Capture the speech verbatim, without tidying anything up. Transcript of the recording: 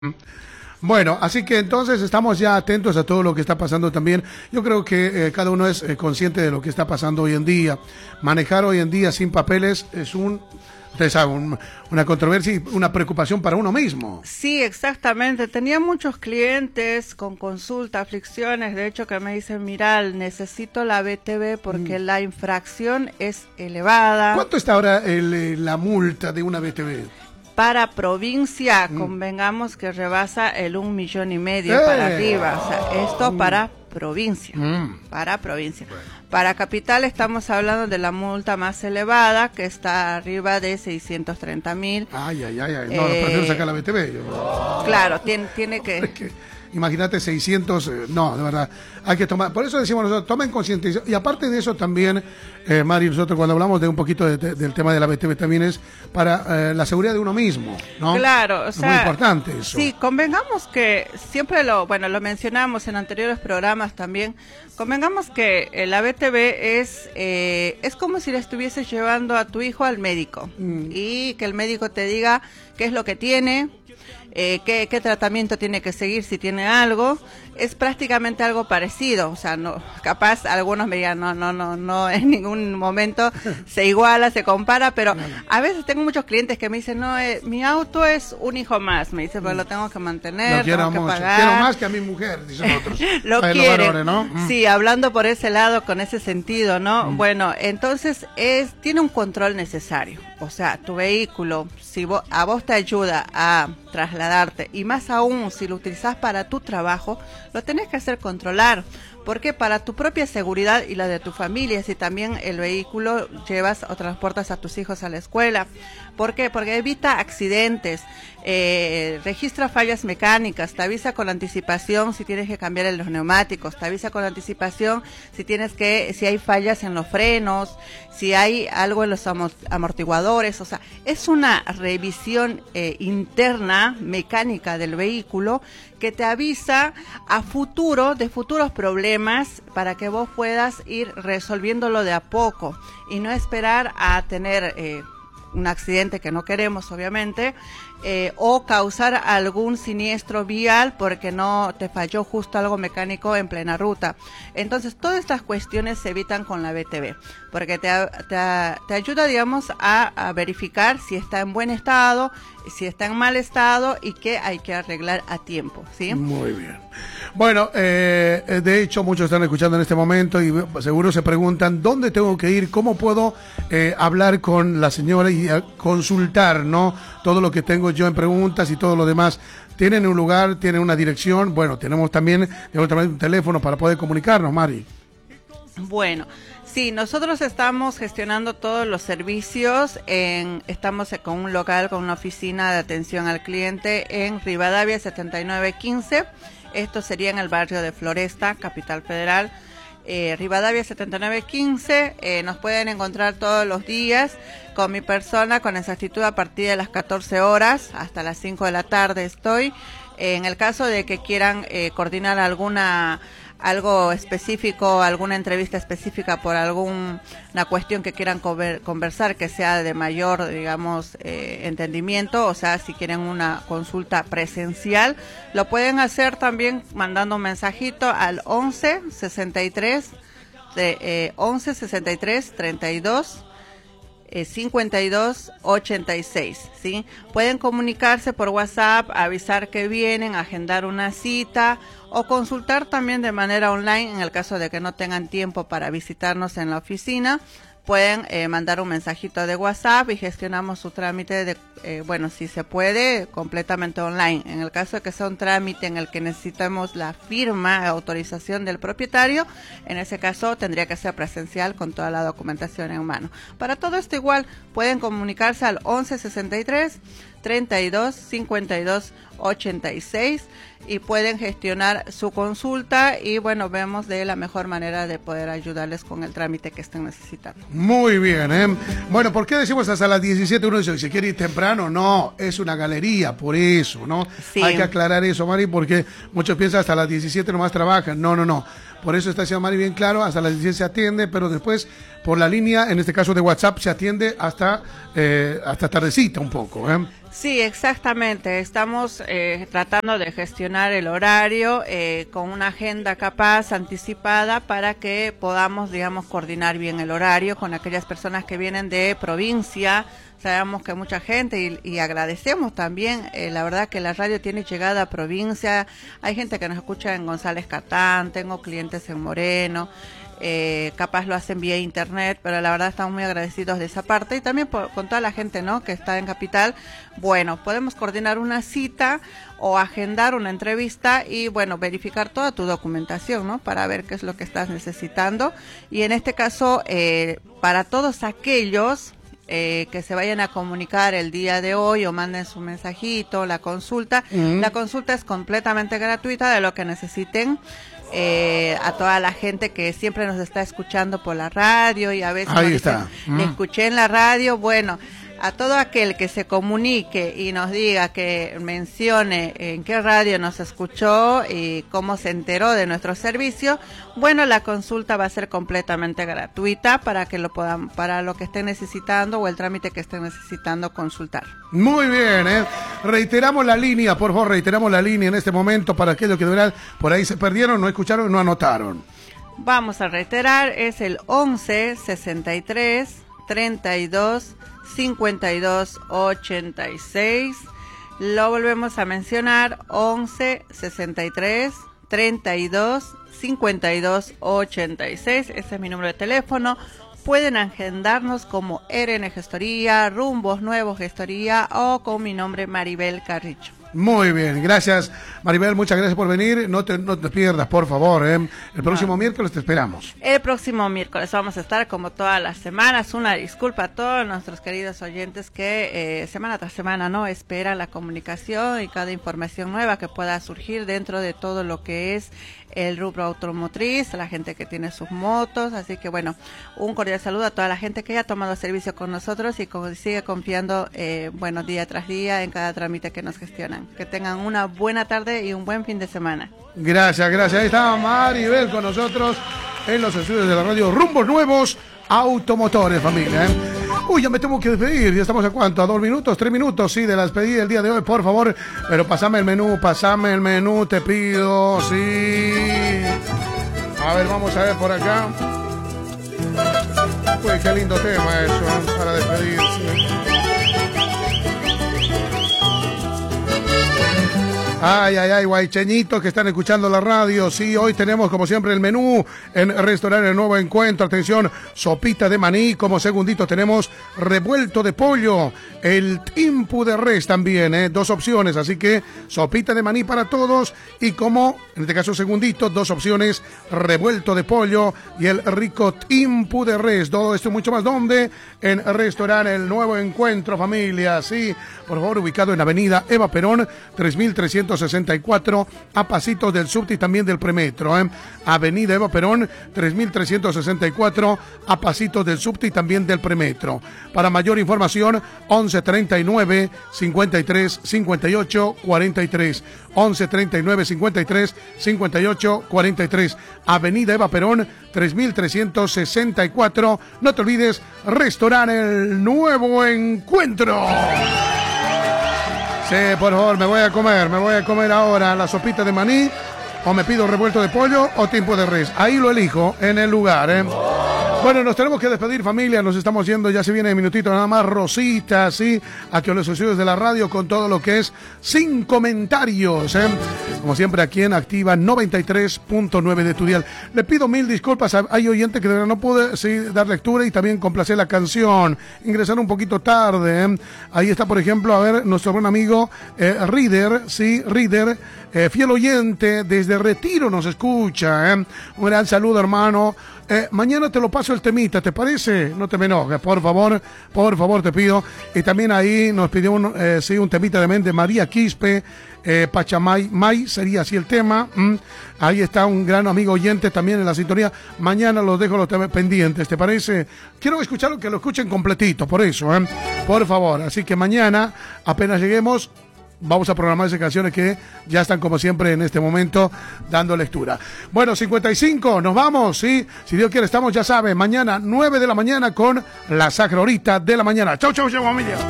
Bueno, así que entonces estamos ya atentos a todo lo que está pasando también. Yo creo que eh, cada uno es eh, consciente de lo que está pasando hoy en día. Manejar hoy en día sin papeles es un, ustedes saben, un, una controversia y una preocupación para uno mismo. Sí, exactamente. Tenía muchos clientes con consulta, aflicciones, de hecho que me dicen, mira, necesito la B T V porque mm. la infracción es elevada. ¿Cuánto está ahora el, la multa de una B T V? Para provincia, mm. convengamos que rebasa el un millón y medio eh. para arriba. O sea, esto mm. para provincia. Mm. Para provincia. Bueno. Para capital estamos hablando de la multa más elevada, que está arriba de seiscientos treinta mil. Ay, ay, ay, ay. No, eh, prefiero sacar la B T V. Yo. Claro, tiene, tiene que... Es que imagínate seiscientos, eh, no, de verdad, hay que tomar, por eso decimos nosotros, tomen conciencia, y aparte de eso también, eh, Mari, nosotros cuando hablamos de un poquito de, de, del tema de la B T V también es para eh, la seguridad de uno mismo, ¿no? Claro, o es sea, muy importante eso. Sí, convengamos que siempre lo, bueno, lo mencionamos en anteriores programas también, convengamos que eh, la B T V es, eh, es como si le estuvieses llevando a tu hijo al médico, mm. y que el médico te diga qué es lo que tiene, Eh, qué, qué tratamiento tiene que seguir si tiene algo. Es prácticamente algo parecido, o sea, no, capaz algunos me digan, no, no, no, no, en ningún momento se iguala, se compara, pero a veces tengo muchos clientes que me dicen, no, eh, mi auto es un hijo más, me dice, pues lo tengo que mantener, lo quiero tengo que mucho. pagar. Quiero más que a mi mujer, dicen otros. Lo Ahí quieren, lo valore, ¿no? Mm. Sí, hablando por ese lado, con ese sentido, ¿no? Mm. Bueno, entonces es tiene un control necesario, o sea, tu vehículo, si vos, a vos te ayuda a trasladarte, y más aún si lo utilizás para tu trabajo, lo tenés que hacer controlar, porque para tu propia seguridad y la de tu familia, si también el vehículo llevas o transportas a tus hijos a la escuela. ¿Por qué? Porque evita accidentes, eh, registra fallas mecánicas, te avisa con anticipación si tienes que cambiar los neumáticos, te avisa con anticipación si tienes que, si hay fallas en los frenos, si hay algo en los amortiguadores, o sea, es una revisión eh, interna mecánica del vehículo que te avisa a futuro de futuros problemas para que vos puedas ir resolviéndolo de a poco y no esperar a tener eh, un accidente que no queremos, obviamente, eh, o causar algún siniestro vial porque no te falló justo algo mecánico en plena ruta. Entonces, todas estas cuestiones se evitan con la B T V, porque te, te, te ayuda, digamos, a, a verificar si está en buen estado, si está en mal estado y que hay que arreglar a tiempo, ¿sí? Muy bien. Bueno, eh, de hecho, muchos están escuchando en este momento y seguro se preguntan, ¿dónde tengo que ir? ¿Cómo puedo eh, hablar con la señora y eh, consultar, ¿no? Todo lo que tengo yo en preguntas y todo lo demás. ¿Tienen un lugar? ¿Tienen una dirección? Bueno, tenemos también, tenemos también un teléfono para poder comunicarnos, Mari. Bueno, sí, nosotros estamos gestionando todos los servicios, en, estamos con un local, con una oficina de atención al cliente en Rivadavia setenta y nueve quince, esto sería en el barrio de Floresta, Capital Federal. Eh, Rivadavia setenta y nueve quince, eh, nos pueden encontrar todos los días con mi persona con exactitud a partir de las catorce horas hasta las cinco de la tarde estoy. Eh, en el caso de que quieran eh, coordinar alguna algo específico, alguna entrevista específica por alguna cuestión que quieran conversar que sea de mayor, digamos, eh, entendimiento, o sea, si quieren una consulta presencial, lo pueden hacer también mandando un mensajito al once sesenta y tres, de, eh, once sesenta y tres treinta y dos Eh, cincuenta y dos ochenta y seis, ¿sí? Pueden comunicarse por WhatsApp, avisar que vienen, agendar una cita o consultar también de manera online en el caso de que no tengan tiempo para visitarnos en la oficina. Pueden eh, mandar un mensajito de WhatsApp y gestionamos su trámite de, eh, bueno, si se puede, completamente online. En el caso de que sea un trámite en el que necesitamos la firma, autorización del propietario, en ese caso tendría que ser presencial con toda la documentación en mano. Para todo esto igual, pueden comunicarse al once sesenta y tres treinta y dos cincuenta y dos ochenta y seis y pueden gestionar su consulta y bueno, vemos de la mejor manera de poder ayudarles con el trámite que estén necesitando. Muy bien, ¿eh? Bueno, ¿por qué decimos hasta las diecisiete? Uno dice, ¿se quiere ir temprano? No, es una galería, por eso, ¿no? Sí. Hay que aclarar eso, Mari, porque muchos piensan hasta las diecisiete nomás trabajan. No, no, no. Por eso está diciendo Mari bien claro, hasta las diecisiete se atiende, pero después por la línea, en este caso de WhatsApp, se atiende hasta, eh, hasta tardecita un poco, ¿eh? Sí, exactamente. Estamos eh, tratando de gestionar el horario eh, con una agenda capaz, anticipada, para que podamos, digamos, coordinar bien el horario con aquellas personas que vienen de provincia. Sabemos que mucha gente, y, y agradecemos también, eh, la verdad que la radio tiene llegada a provincia. Hay gente que nos escucha en González Catán, tengo clientes en Moreno, eh, capaz lo hacen vía internet, pero la verdad estamos muy agradecidos de esa parte. Y también por, con toda la gente, ¿no?, que está en Capital. Bueno, podemos coordinar una cita o agendar una entrevista y, bueno, verificar toda tu documentación, ¿no?, para ver qué es lo que estás necesitando. Y en este caso, eh, para todos aquellos Eh, que se vayan a comunicar el día de hoy o manden su mensajito, la consulta. Uh-huh. La consulta es completamente gratuita, de lo que necesiten. Eh, a toda la gente que siempre nos está escuchando por la radio y a veces ahí nos está. Dicen, uh-huh. escuché en la radio. Bueno, a todo aquel que se comunique y nos diga, que mencione en qué radio nos escuchó y cómo se enteró de nuestro servicio, bueno, la consulta va a ser completamente gratuita para que lo puedan, para lo que estén necesitando o el trámite que estén necesitando consultar. Muy bien, ¿eh? Reiteramos la línea, por favor, reiteramos la línea en este momento para aquellos que de verdad por ahí se perdieron, no escucharon, no anotaron. Vamos a reiterar, es el once sesenta y tres treinta y dos cincuenta y dos ochenta y seis. Lo volvemos a mencionar, once sesenta y tres treinta y dos cincuenta y dos ochenta y seis. Ese es mi número de teléfono. Pueden agendarnos como R N Gestoría, Rumbos Nuevos Gestoría o con mi nombre, Maribel Carrillo. Muy bien, gracias Maribel, muchas gracias por venir, no te, no te pierdas, por favor, ¿eh? El próximo no. miércoles te esperamos. El próximo miércoles vamos a estar como todas las semanas. Una disculpa a todos nuestros queridos oyentes que eh, semana tras semana no esperan la comunicación y cada información nueva que pueda surgir dentro de todo lo que es el rubro automotriz, la gente que tiene sus motos. Así que bueno, un cordial saludo a toda la gente que ya ha tomado servicio con nosotros y con, sigue confiando eh, bueno, día tras día en cada trámite que nos gestionan. Que tengan una buena tarde y un buen fin de semana. Gracias, gracias. Ahí está Maribel con nosotros en los estudios de la radio Rumbos Nuevos Automotores, familia, ¿eh? Uy, ya me tengo que despedir. Ya estamos a cuánto, a dos minutos, tres minutos, sí, de la despedida del día de hoy, por favor. Pero pasame el menú, pasame el menú, te pido, sí. A ver, vamos a ver por acá. Uy, qué lindo tema eso, ¿eh? Para despedirse. Ay, ay, ay, guaycheñitos que están escuchando la radio. Sí, hoy tenemos como siempre el menú en Restaurante El Nuevo Encuentro. Atención, sopita de maní. Como segundito tenemos revuelto de pollo. El timpu de res también, ¿eh? Dos opciones, así que sopita de maní para todos. Y como, en este caso segundito, dos opciones, revuelto de pollo y el rico timpu de res. Todo esto y mucho más, ¿dónde? En Restaurante El Nuevo Encuentro, familia. Sí, por favor, ubicado en Avenida Eva Perón, tres mil trescientos sesenta y cuatro, a pasitos del subte y también del premetro, ¿eh? Avenida Eva Perón, tres mil trescientos sesenta y cuatro, a pasitos del subte y también del premetro. Para mayor información, once treinta y nueve, cincuenta y tres, cincuenta y ocho, cuarenta y tres. once treinta y nueve, cincuenta y tres, cincuenta y ocho, cuarenta y tres. Avenida Eva Perón, tres mil trescientos sesenta y cuatro. No te olvides, Restaurante El Nuevo Encuentro. Sí, por favor, me voy a comer, me voy a comer ahora la sopita de maní, o me pido revuelto de pollo o tiempo de res. Ahí lo elijo en el lugar, ¿eh? Bueno, nos tenemos que despedir, familia, nos estamos yendo, ya se viene el minutito nada más, Rosita, sí, aquí a los estudios de la radio con todo lo que es sin comentarios, ¿eh? Como siempre aquí en Activa noventa y tres punto nueve de tu dial. Le pido mil disculpas, hay oyentes que de verdad no pude sí, dar lectura y también complacer la canción, ingresar un poquito tarde, ¿eh? Ahí está, por ejemplo, a ver, nuestro buen amigo eh, Reader, sí, Reader, eh, fiel oyente, desde Retiro nos escucha, ¿eh? Un gran saludo, hermano. Eh, mañana te lo paso el temita, ¿te parece? No te me enojes, por favor, por favor te pido. Y también ahí nos pidió un, eh, sí, un temita de mente, María Quispe, eh, Pachamay, May, sería así el tema. Mm. Ahí está un gran amigo oyente también en la sintonía. Mañana los dejo los temas pendientes, ¿te parece? Quiero escucharlo, que lo escuchen completito, por eso, ¿eh? Por favor, así que mañana, apenas lleguemos, vamos a programar esas canciones que ya están como siempre en este momento dando lectura. Bueno, cincuenta y cinco, nos vamos, ¿sí? Si Dios quiere estamos, ya saben, mañana nueve de la mañana con la Sacra Horita de la mañana. Chau, chau, chau, familia.